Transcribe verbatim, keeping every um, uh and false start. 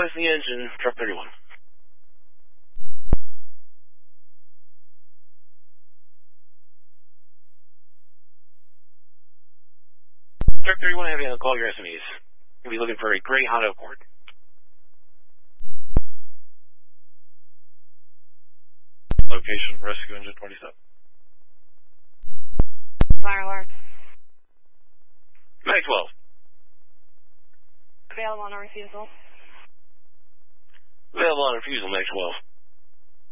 replace the engine, truck thirty-one. Truck thirty-one, having a call your S M Es. You'll be looking for a gray Honda Accord. Location, rescue engine twenty-seven. Fire alarm. Mag twelve. Available on a refusal. Available on refusal, Mag twelve.